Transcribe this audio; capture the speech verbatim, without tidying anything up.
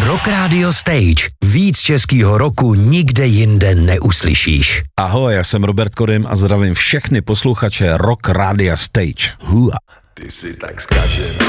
Rock Radio Stage. Víc českýho roku nikde jinde neuslyšíš. Ahoj, já jsem Robert Kodym a zdravím všechny posluchače Rock Radio Stage. Hua. Ty si tak zkažený.